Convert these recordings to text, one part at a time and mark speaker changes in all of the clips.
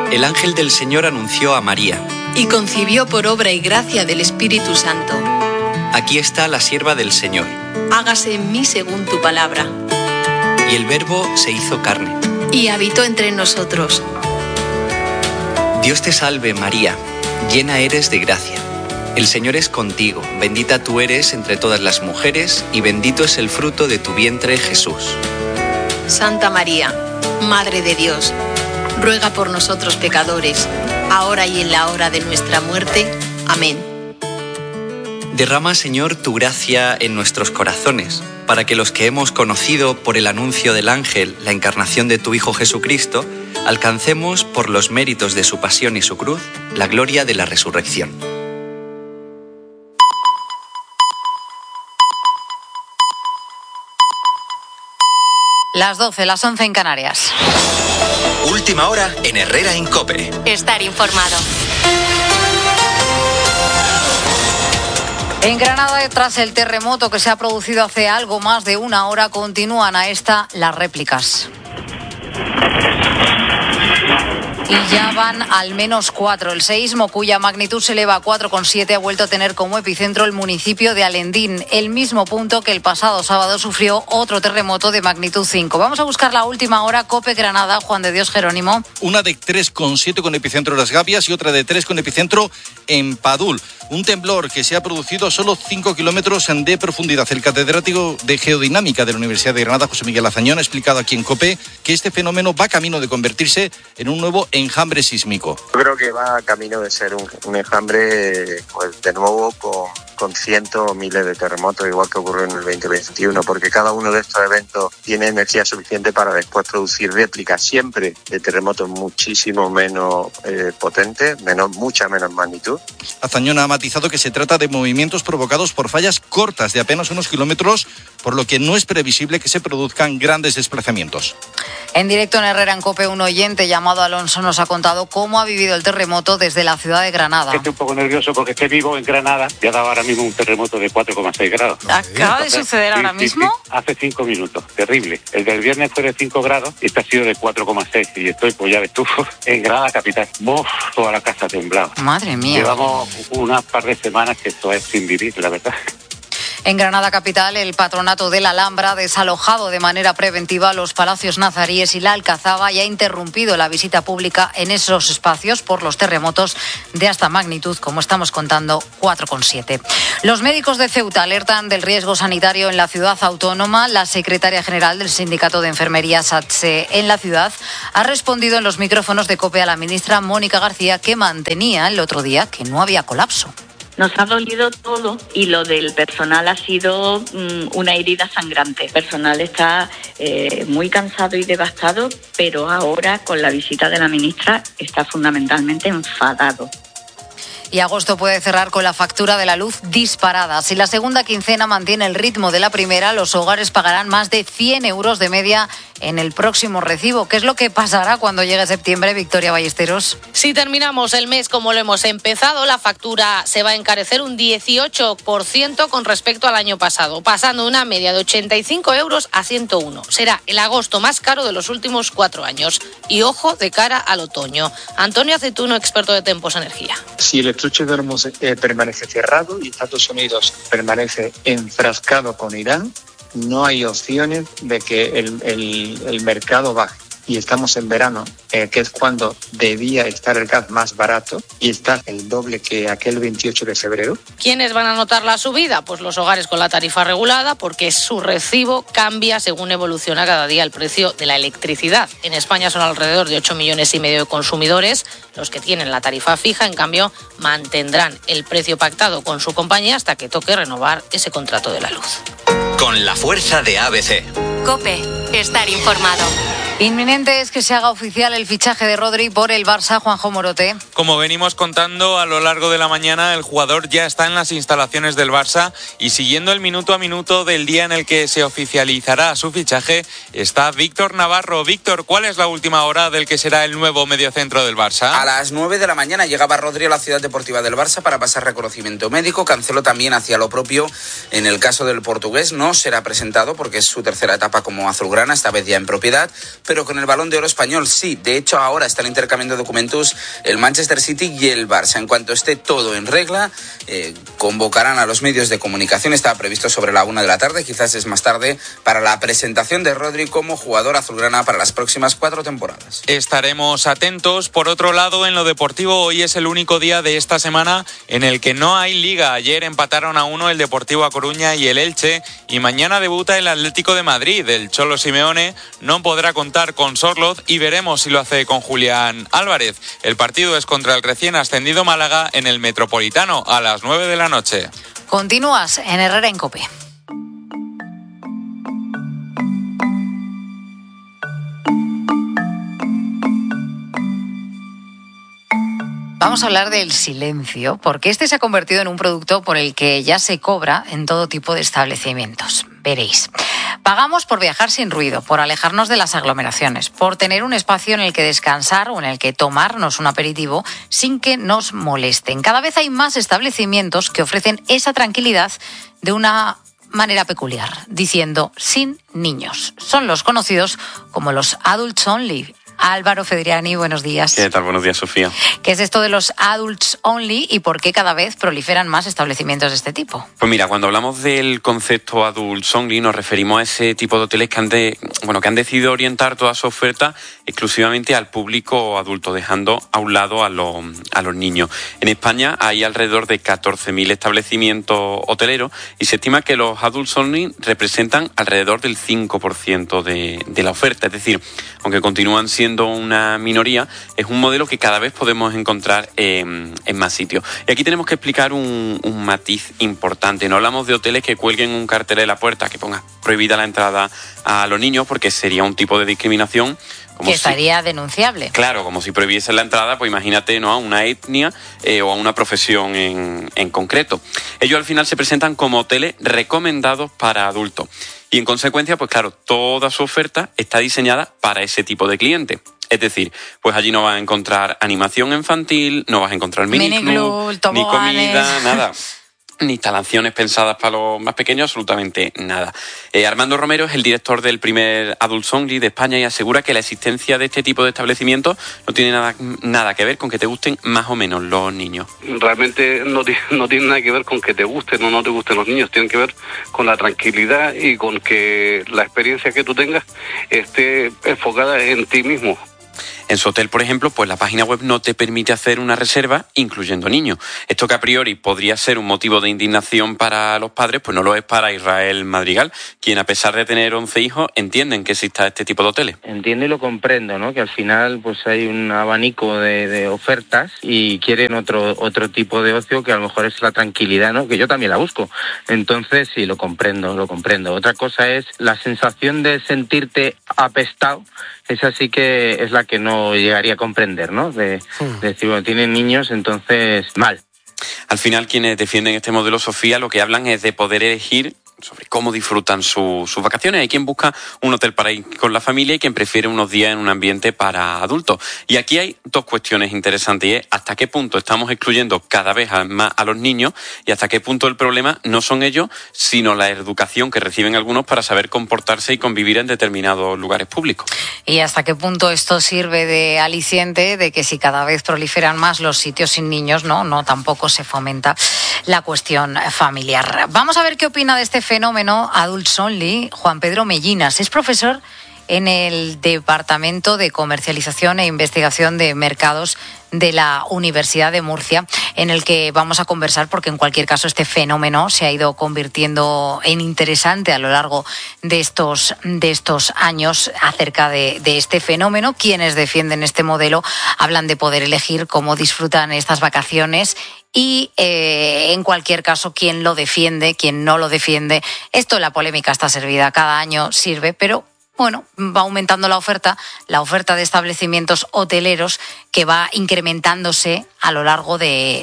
Speaker 1: El ángel del Señor anunció a María.
Speaker 2: Y concibió por obra y gracia del Espíritu Santo.
Speaker 1: Aquí está la sierva del Señor.
Speaker 2: Hágase en mí según tu palabra.
Speaker 1: Y el Verbo se hizo carne.
Speaker 2: Y habitó entre nosotros.
Speaker 1: Dios te salve, María, llena eres de gracia. El Señor es contigo, bendita tú eres entre todas las mujeres, y bendito es el fruto de tu vientre, Jesús.
Speaker 2: Santa María, Madre de Dios, ruega por nosotros pecadores, ahora y en la hora de nuestra muerte. Amén.
Speaker 1: Derrama, Señor, tu gracia en nuestros corazones, para que los que hemos conocido por el anuncio del ángel la encarnación de tu Hijo Jesucristo, alcancemos, por los méritos de su pasión y su cruz, la gloria de la resurrección.
Speaker 3: Las 12, las 11 en Canarias.
Speaker 4: Última hora en Herrera en COPE.
Speaker 3: Estar informado. En Granada, tras el terremoto que se ha producido hace algo más de una hora, continúan a esta las réplicas. Y ya van al menos 4. El seísmo, cuya magnitud se eleva a 4,7, ha vuelto a tener como epicentro el municipio de Alendín, el mismo punto que el pasado sábado sufrió otro terremoto de magnitud 5. Vamos a buscar la última hora. COPE Granada, Juan de Dios Jerónimo.
Speaker 5: Una de 3,7 con epicentro en Las Gavias y otra de 3 con epicentro en Padul. Un temblor que se ha producido a solo 5 kilómetros de profundidad. El catedrático de Geodinámica de la Universidad de Granada, José Miguel Azañón, ha explicado aquí en COPE que este fenómeno va camino de convertirse en un nuevo enjambre sísmico.
Speaker 6: Yo creo que va camino de ser un enjambre, pues de nuevo con cientos o miles de terremotos, igual que ocurrió en el 2021, porque cada uno de estos eventos tiene energía suficiente para después producir réplicas siempre de terremotos muchísimo menos potentes, mucha menos magnitud.
Speaker 5: Azañón ha matizado que se trata de movimientos provocados por fallas cortas de apenas unos kilómetros, por lo que no es previsible que se produzcan grandes desplazamientos.
Speaker 3: En directo en Herrera en COPE, un oyente llamado Alonso nos ha contado cómo ha vivido el terremoto desde la ciudad de Granada.
Speaker 7: Estoy un poco nervioso porque vivo en Granada y ha dado ahora mismo un terremoto de 4,6 grados.
Speaker 3: ¿Acaba de suceder ahora mismo?
Speaker 7: Sí, hace 5 minutos, terrible. El del viernes fue de 5 grados y este ha sido de 4,6 y estoy, pues ya ves tú, en Granada capital. Toda la casa ha temblado.
Speaker 3: Madre mía.
Speaker 7: Llevamos unas par de semanas que esto es sin vivir, la verdad.
Speaker 3: En Granada capital, el Patronato de la Alhambra ha desalojado de manera preventiva los palacios nazaríes y la Alcazaba y ha interrumpido la visita pública en esos espacios por los terremotos de hasta magnitud, como estamos contando, 4,7. Los médicos de Ceuta alertan del riesgo sanitario en la ciudad autónoma. La secretaria general del Sindicato de Enfermería SATSE en la ciudad ha respondido en los micrófonos de COPE a la ministra Mónica García, que mantenía el otro día que no había colapso.
Speaker 8: Nos ha dolido todo y lo del personal ha sido una herida sangrante. El personal está muy cansado y devastado, pero ahora con la visita de la ministra está fundamentalmente enfadado.
Speaker 3: Y agosto puede cerrar con la factura de la luz disparada. Si la segunda quincena mantiene el ritmo de la primera, los hogares pagarán más de 100 euros de media en el próximo recibo. ¿Qué es lo que pasará cuando llegue septiembre, Victoria Ballesteros?
Speaker 9: Si terminamos el mes como lo hemos empezado, la factura se va a encarecer un 18% con respecto al año pasado, pasando de una media de 85 euros a 101. Será el agosto más caro de los últimos 4 años. Y ojo de cara al otoño. Antonio Aceituno, experto de Tempos Energía.
Speaker 10: Si el estrecho de Hormuz permanece cerrado y Estados Unidos permanece enfrascado con Irán, no hay opciones de que el mercado baje. Y estamos en verano, que es cuando debía estar el gas más barato, y está el doble que aquel 28 de febrero.
Speaker 9: ¿Quiénes van a notar la subida? Pues los hogares con la tarifa regulada, porque su recibo cambia según evoluciona cada día el precio de la electricidad. En España son alrededor de 8,5 millones de consumidores. Los que tienen la tarifa fija, en cambio, mantendrán el precio pactado con su compañía hasta que toque renovar ese contrato de la luz.
Speaker 4: Con la fuerza de ABC.
Speaker 3: COPE, estar informado. Inminente es que se haga oficial el fichaje de Rodri por el Barça, Juanjo Morote.
Speaker 11: Como venimos contando a lo largo de la mañana, el jugador ya está en las instalaciones del Barça y siguiendo el minuto a minuto del día en el que se oficializará su fichaje está Víctor Navarro. Víctor, ¿cuál es la última hora del que será el nuevo mediocentro del Barça?
Speaker 12: A las 9 de la mañana llegaba Rodri a la ciudad deportiva del Barça para pasar reconocimiento médico. Cancelo también hacía lo propio en el caso del portugués. No será presentado porque es su tercera etapa como azulgrana, esta vez ya en propiedad, pero con el Balón de Oro español sí. De hecho, ahora está el intercambio de documentos el Manchester City y el Barça. En cuanto esté todo en regla, convocarán a los medios de comunicación. Estaba previsto sobre la 1 de la tarde, quizás es más tarde, para la presentación de Rodri como jugador azulgrana para las próximas 4 temporadas.
Speaker 11: Estaremos atentos. Por otro lado, en lo deportivo, hoy es el único día de esta semana en el que no hay liga. Ayer empataron a 1 el Deportivo A Coruña y el Elche, y mañana debuta el Atlético de Madrid. El Cholo Simeone no podrá contar con Sorloz y veremos si lo hace con Julián Álvarez. El partido es contra el recién ascendido Málaga en el Metropolitano a las 9 de la noche.
Speaker 3: Continúas en Herrera en COPE. Vamos a hablar del silencio, porque este se ha convertido en un producto por el que ya se cobra en todo tipo de establecimientos. Veréis. Pagamos por viajar sin ruido, por alejarnos de las aglomeraciones, por tener un espacio en el que descansar o en el que tomarnos un aperitivo sin que nos molesten. Cada vez hay más establecimientos que ofrecen esa tranquilidad de una manera peculiar, diciendo sin niños. Son los conocidos como los Adults Only. Álvaro Fedriani, buenos días.
Speaker 13: ¿Qué tal? Buenos días, Sofía.
Speaker 3: ¿Qué es esto de los Adults Only y por qué cada vez proliferan más establecimientos de este tipo?
Speaker 13: Pues mira, cuando hablamos del concepto Adults Only nos referimos a ese tipo de hoteles que han decidido orientar toda su oferta exclusivamente al público adulto, dejando a un lado a los niños. En España hay alrededor de 14.000 establecimientos hoteleros y se estima que los Adults Only representan alrededor del 5% de la oferta. Es decir, aunque continúan siendo una minoría, es un modelo que cada vez podemos encontrar en más sitios. Y aquí tenemos que explicar un matiz importante. No hablamos de hoteles que cuelguen un cartel en la puerta que ponga prohibida la entrada a los niños, porque sería un tipo de discriminación.
Speaker 3: Que estaría denunciable.
Speaker 13: Claro, como si prohibiesen la entrada, pues imagínate, ¿no?, a una etnia o a una profesión en concreto. Ellos al final se presentan como hoteles recomendados para adultos. Y en consecuencia, pues claro, toda su oferta está diseñada para ese tipo de cliente. Es decir, pues allí no vas a encontrar animación infantil, no vas a encontrar miniclub, ni comida, nada. Ni instalaciones pensadas para los más pequeños, absolutamente nada. Armando Romero es el director del primer Adults Only de España y asegura que la existencia de este tipo de establecimientos no tiene nada que ver con que te gusten más o menos los niños.
Speaker 14: Realmente no tiene nada que ver con que te gusten o no te gusten los niños, tienen que ver con la tranquilidad y con que la experiencia que tú tengas esté enfocada en ti mismo.
Speaker 13: En su hotel, por ejemplo, pues la página web no te permite hacer una reserva incluyendo niños. Esto que a priori podría ser un motivo de indignación para los padres, pues no lo es para Israel Madrigal, quien a pesar de tener 11 hijos, entienden que exista este tipo de hoteles.
Speaker 15: Entiendo y lo comprendo, ¿no? Que al final pues hay un abanico de ofertas y quieren otro tipo de ocio que a lo mejor es la tranquilidad, ¿no? Que yo también la busco. Entonces sí, lo comprendo. Otra cosa es la sensación de sentirte apestado. Esa sí que es la que no llegaría a comprender, ¿no? De decir, bueno, tienen niños, entonces mal.
Speaker 13: Al final, quienes defienden este modelo, Sofía, lo que hablan es de poder elegir sobre cómo disfrutan sus vacaciones. Hay quien busca un hotel para ir con la familia y quien prefiere unos días en un ambiente para adultos. Y aquí hay dos cuestiones interesantes, y es hasta qué punto estamos excluyendo cada vez más a los niños y hasta qué punto el problema no son ellos, sino la educación que reciben algunos para saber comportarse y convivir en determinados lugares públicos.
Speaker 3: Y hasta qué punto esto sirve de aliciente de que si cada vez proliferan más los sitios sin niños, no tampoco se fomenta la cuestión familiar. Vamos a ver qué opina de este fenómeno Adults Only Juan Pedro Mellinas. Es profesor en el Departamento de Comercialización e Investigación de Mercados de la Universidad de Murcia, en el que vamos a conversar porque en cualquier caso este fenómeno se ha ido convirtiendo en interesante a lo largo de estos años. Acerca de este fenómeno, quienes defienden este modelo hablan de poder elegir cómo disfrutan estas vacaciones y en cualquier caso quien lo defiende, quien no lo defiende. Esto, la polémica está servida, cada año sirve, pero bueno, va aumentando la oferta de establecimientos hoteleros que va incrementándose a lo largo de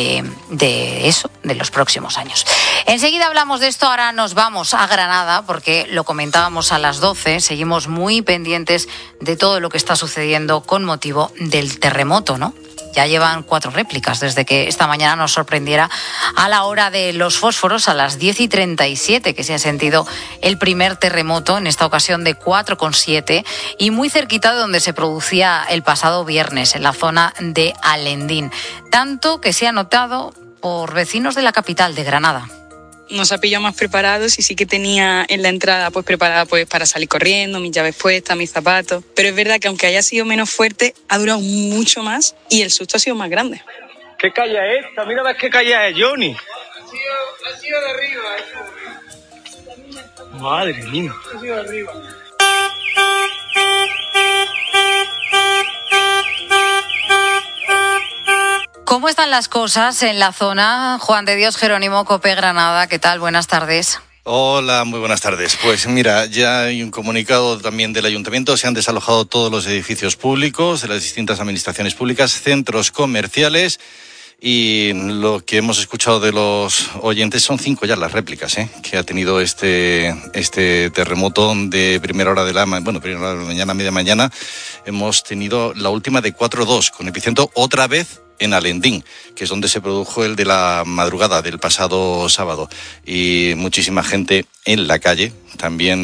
Speaker 3: los próximos años. Enseguida hablamos de esto, ahora nos vamos a Granada porque lo comentábamos a las 12, seguimos muy pendientes de todo lo que está sucediendo con motivo del terremoto, ¿no? ya llevan 4 réplicas desde que esta mañana nos sorprendiera a la hora de los fósforos, a las 10:37, que se ha sentido el primer terremoto, en esta ocasión de 4,7, y muy cerquita de donde se producía el pasado viernes, en la zona de Alendín. Tanto que se ha notado por vecinos de la capital, de Granada.
Speaker 16: Nos ha pillado más preparados y sí que tenía en la entrada preparada para salir corriendo, mis llaves puestas, mis zapatos. Pero es verdad que aunque haya sido menos fuerte, ha durado mucho más y el susto ha sido más grande.
Speaker 17: ¿Qué calle es esta? Mira a ver qué calle es, Johnny.
Speaker 18: Ha sido de arriba.
Speaker 17: Madre mía.
Speaker 18: Ha sido de arriba.
Speaker 3: ¿Cómo están las cosas en la zona? Juan de Dios Jerónimo, COPE Granada, ¿qué tal? Buenas tardes.
Speaker 5: Hola, muy buenas tardes. Pues mira, ya hay un comunicado también del Ayuntamiento. Se han desalojado todos los edificios públicos de las distintas administraciones públicas, centros comerciales. Y lo que hemos escuchado de los oyentes son 5 ya las réplicas que ha tenido este terremoto de primera hora de la mañana, media mañana. Hemos tenido la última de 4,2 con epicentro otra vez en Alendín, que es donde se produjo el de la madrugada del pasado sábado. Y muchísima gente en la calle. También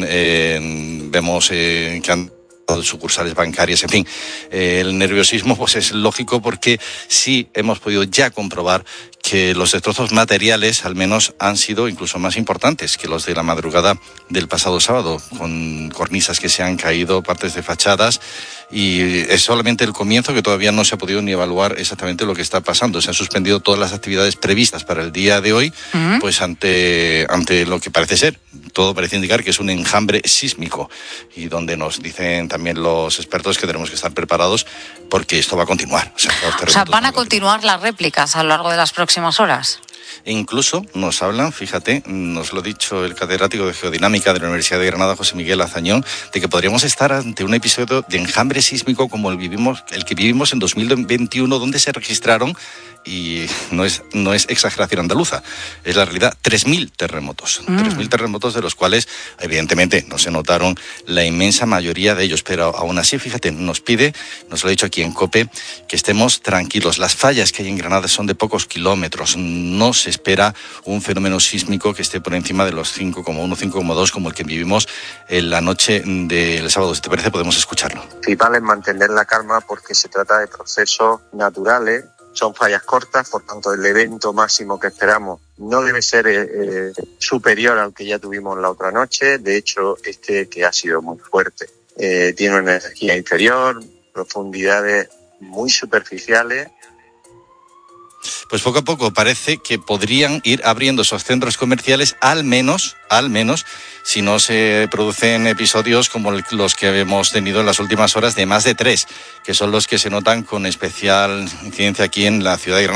Speaker 5: vemos que han sucursales bancarias, en fin, el nerviosismo pues es lógico porque sí hemos podido ya comprobar que los destrozos materiales al menos han sido incluso más importantes que los de la madrugada del pasado sábado, con cornisas que se han caído, partes de fachadas, y es solamente el comienzo, que todavía no se ha podido ni evaluar exactamente lo que está pasando. Se han suspendido todas las actividades previstas para el día de hoy, pues ante lo que parece ser, todo parece indicar que es un enjambre sísmico, y donde nos dicen también los expertos que tenemos que estar preparados porque esto va a continuar. O sea,
Speaker 3: van a continuar las réplicas a lo largo de las próximas horas.
Speaker 5: E incluso nos hablan, fíjate, nos lo ha dicho el catedrático de Geodinámica de la Universidad de Granada, José Miguel Azañón, de que podríamos estar ante un episodio de enjambre sísmico como el que vivimos en 2021, donde se registraron, y no es exageración andaluza, es la realidad, 3.000 terremotos. 3.000 terremotos, de los cuales evidentemente no se notaron la inmensa mayoría de ellos, pero aún así, fíjate, nos lo ha dicho aquí en COPE, que estemos tranquilos. Las fallas que hay en Granada son de pocos kilómetros, no se espera un fenómeno sísmico que esté por encima de los 5,1, 5,2 como el que vivimos en la noche del sábado. Si te parece, podemos escucharlo.
Speaker 6: Lo principal es mantener la calma porque se trata de procesos naturales, son fallas cortas, por tanto el evento máximo que esperamos no debe ser superior al que ya tuvimos la otra noche. De hecho, que ha sido muy fuerte tiene una energía inferior, profundidades muy superficiales.
Speaker 5: Pues poco a poco parece que podrían ir abriendo esos centros comerciales, al menos, si no se producen episodios como los que hemos tenido en las últimas horas de más de 3, que son los que se notan con especial incidencia aquí en la ciudad de Granada.